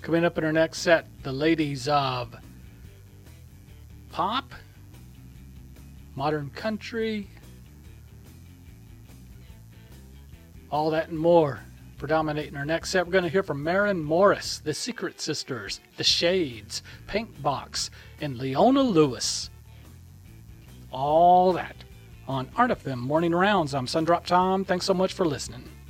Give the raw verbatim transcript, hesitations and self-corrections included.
Coming up in our next set, the ladies of pop, modern country, all that and more. Predominating our next set, we're going to hear from Maren Morris, the Secret Sisters, the Shades, Pink Box, and Leona Lewis. All that on Art F M Morning Rounds. I'm Sundrop Tom. Thanks so much for listening.